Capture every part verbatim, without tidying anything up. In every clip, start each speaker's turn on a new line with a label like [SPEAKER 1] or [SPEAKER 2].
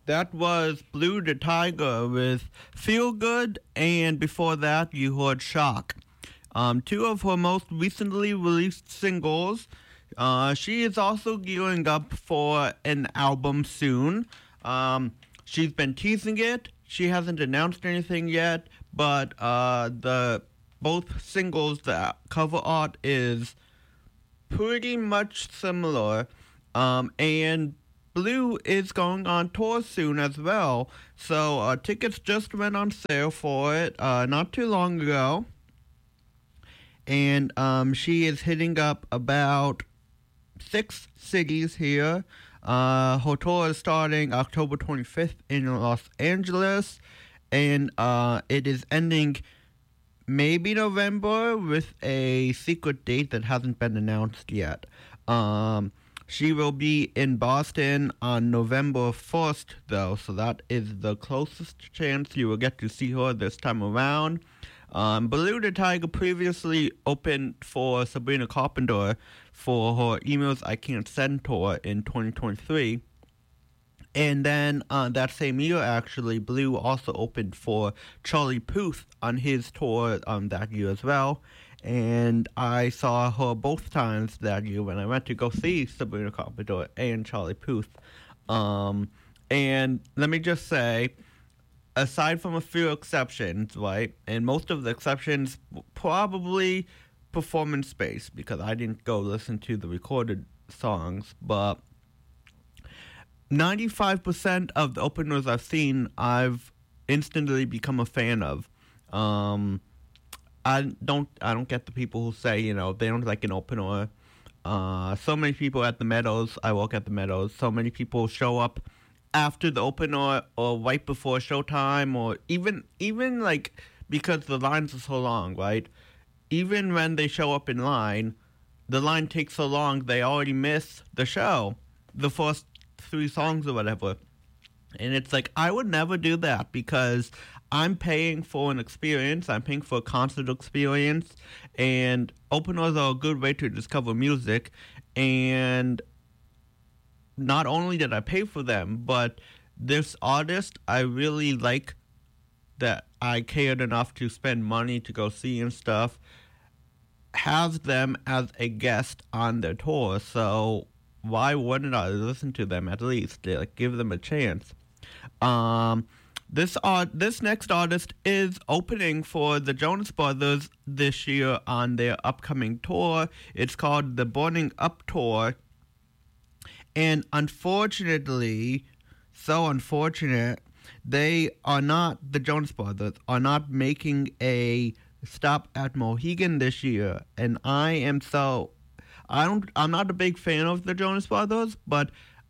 [SPEAKER 1] That was Blue the Tiger with Feel Good, and before that, you heard Shock. Um, two of her most recently released singles. Uh, she is also gearing up for an album soon. Um, she's been teasing it. She hasn't announced anything yet, but uh, the both singles, the cover art is pretty much similar. Um, and Blue is going on tour soon as well. So uh, tickets just went on sale for it uh, not too long ago. And um, she is hitting up about six cities here. Uh, her tour is starting October twenty-fifth in Los Angeles. And uh, it is ending maybe November with a secret date that hasn't been announced yet. Um, she will be in Boston on November first, though, so that is the closest chance you will get to see her this time around. Um, Blue the Tiger previously opened for Sabrina Carpenter for her Emails I Can't Send tour in twenty twenty-three. And then uh, that same year, actually, Blue also opened for Charlie Puth on his tour um, that year as well. And I saw her both times that year when I went to go see Sabrina Carpenter and Charlie Puth. Um, and let me just say, aside from a few exceptions, right, and most of the exceptions probably performance-based because I didn't go listen to the recorded songs, but ninety-five percent of the openers I've seen, I've instantly become a fan of. Um, I don't, I don't get the people who say, you know, they don't like an opener. Uh, so many people at the Meadows, I work at the Meadows, so many people show up after the opener or right before showtime, or even, even like, because the lines are so long, right? Even when they show up in line, the line takes so long, they already miss the show. The first three songs or whatever. And it's like, I would never do that because I'm paying for an experience. I'm paying for a concert experience. And openers are a good way to discover music. And not only did I pay for them, but this artist I really like that I cared enough to spend money to go see and stuff has them as a guest on their tour. So why wouldn't I listen to them at least? Like, give them a chance. Um, this art, this next artist is opening for the Jonas Brothers this year on their upcoming tour. It's called the Burning Up Tour. And unfortunately, so unfortunate, they are not, the Jonas Brothers, are not making a stop at Mohegan this year. And I am so... I don't. I'm not a big fan of the Jonas Brothers, but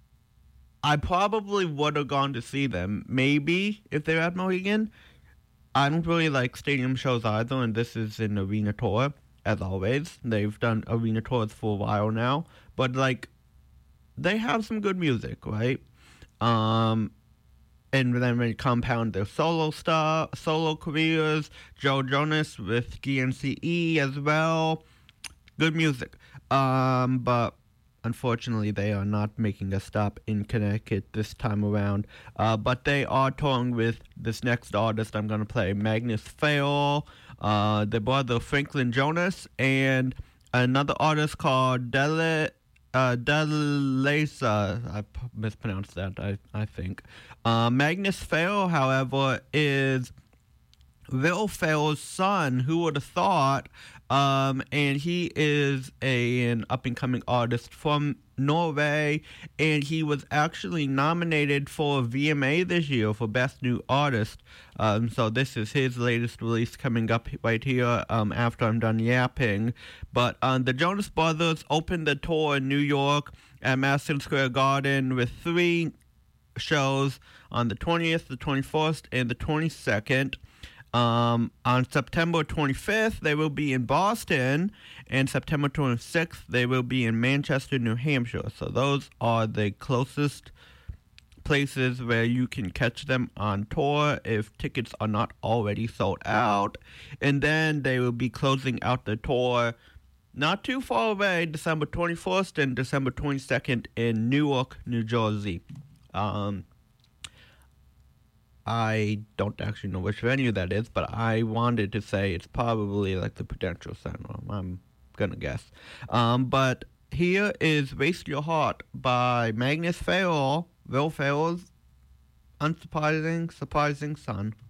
[SPEAKER 1] I probably would have gone to see them. Maybe if they're at Mohegan. I don't really like stadium shows either, and this is an arena tour, as always. They've done arena tours for a while now, but like, they have some good music, right? Um, and then when you compound their solo star, solo careers, Joe Jonas with G N C E as well, good music. Um, but unfortunately, they are not making a stop in Connecticut this time around. Uh, but they are touring with this next artist I'm going to play, Magnus Fail, uh, the brother Franklin Jonas, and another artist called Dele, uh, Delesa. I p- mispronounced that, I, I think. Uh, Magnus Fail, however, is Will Ferrell's son. Who would have thought? Um, and he is a, an up-and-coming artist from Norway, and he was actually nominated for a V M A this year for Best New Artist. Um, so this is his latest release coming up right here um, after I'm done yapping. But um, the Jonas Brothers opened the tour in New York at Madison Square Garden with three shows on the twentieth, the twenty-first, and the twenty-second. Um, on September twenty-fifth, they will be in Boston, and September twenty-sixth, they will be in Manchester, New Hampshire. So those are the closest places where you can catch them on tour if tickets are not already sold out. And then they will be closing out the tour not too far away, December twenty-first and December twenty-second in Newark, New Jersey. Um... I don't actually know which venue that is, but I wanted to say it's probably like the Prudential Center. I'm gonna guess. Um, but here is "Race Your Heart" by Magnus Farrell, Will Ferrell's unsurprising, surprising son.